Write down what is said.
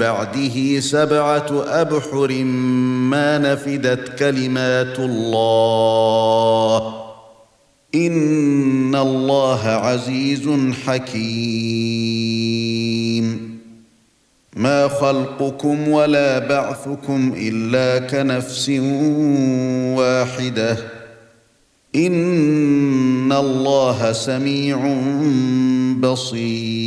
بعده 7 أبحر ما نفدت كلمات الله إن الله عزيز حكيم ما خلقكم ولا بعثكم إلا كنفس واحدة إن الله سميع بصير